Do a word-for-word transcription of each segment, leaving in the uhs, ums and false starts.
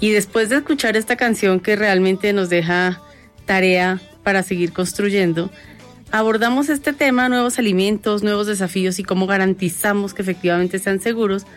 Y después de escuchar esta canción que realmente nos deja tarea para seguir construyendo, abordamos este tema, nuevos alimentos, nuevos desafíos y cómo garantizamos que efectivamente sean seguros,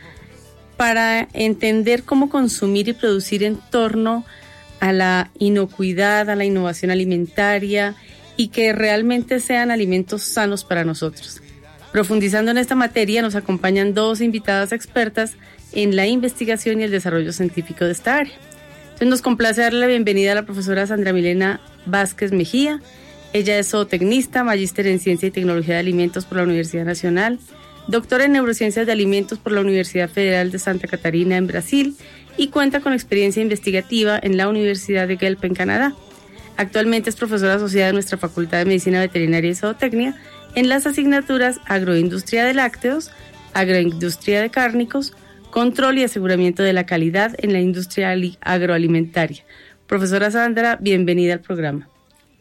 para entender cómo consumir y producir en torno a la inocuidad, a la innovación alimentaria y que realmente sean alimentos sanos para nosotros. Profundizando en esta materia, nos acompañan dos invitadas expertas en la investigación y el desarrollo científico de esta área. Entonces nos complace darle la bienvenida a la profesora Sandra Milena Vázquez Mejía. Ella es zootecnista, magíster en Ciencia y Tecnología de Alimentos por la Universidad Nacional, doctora en Neurociencias de Alimentos por la Universidad Federal de Santa Catarina en Brasil y cuenta con experiencia investigativa en la Universidad de Guelph en Canadá. Actualmente es profesora asociada de nuestra Facultad de Medicina Veterinaria y Zootecnia en las asignaturas Agroindustria de Lácteos, Agroindustria de Cárnicos, Control y Aseguramiento de la Calidad en la Industria Agroalimentaria. Profesora Sandra, bienvenida al programa.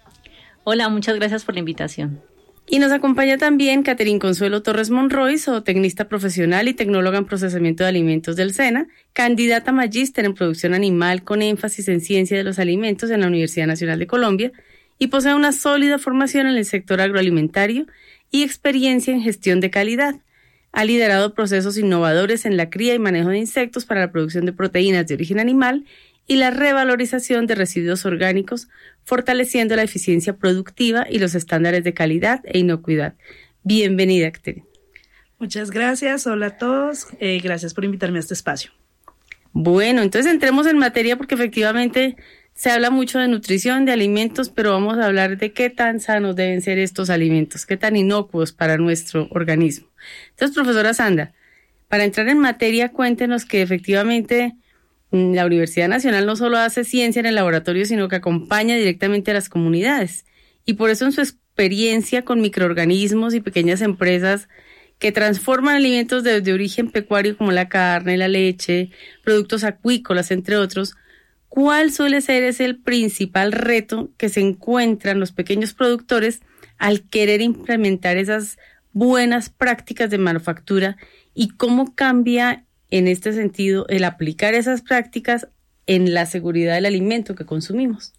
Hola, muchas gracias por la invitación. Y nos acompaña también Catherine Consuelo Torres Monroy, zootecnista profesional y tecnóloga en procesamiento de alimentos del SENA, candidata magíster en producción animal con énfasis en ciencia de los alimentos en la Universidad Nacional de Colombia y posee una sólida formación en el sector agroalimentario y experiencia en gestión de calidad. Ha liderado procesos innovadores en la cría y manejo de insectos para la producción de proteínas de origen animal y la revalorización de residuos orgánicos, fortaleciendo la eficiencia productiva y los estándares de calidad e inocuidad. Bienvenida, Catherine. Muchas gracias. Hola a todos. Eh, gracias por invitarme a este espacio. Bueno, entonces entremos en materia porque efectivamente se habla mucho de nutrición, de alimentos, pero vamos a hablar de qué tan sanos deben ser estos alimentos, qué tan inocuos para nuestro organismo. Entonces, profesora Sandra, para entrar en materia, cuéntenos que efectivamente la Universidad Nacional no solo hace ciencia en el laboratorio, sino que acompaña directamente a las comunidades. Y por eso en su experiencia con microorganismos y pequeñas empresas que transforman alimentos de, de origen pecuario como la carne, la leche, productos acuícolas, entre otros, ¿cuál suele ser ese el principal reto que se encuentran los pequeños productores al querer implementar esas buenas prácticas de manufactura y cómo cambia en este sentido el aplicar esas prácticas en la seguridad del alimento que consumimos?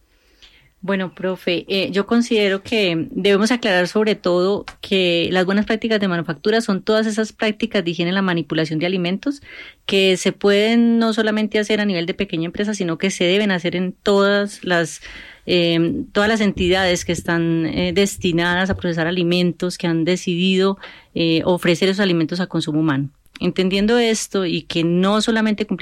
Bueno, profe, eh, yo considero que debemos aclarar sobre todo que las buenas prácticas de manufactura son todas esas prácticas de higiene en la manipulación de alimentos que se pueden no solamente hacer a nivel de pequeña empresa, sino que se deben hacer en todas las eh, todas las entidades que están eh, destinadas a procesar alimentos, que han decidido eh, ofrecer esos alimentos a consumo humano. Entendiendo esto y que no solamente cumplir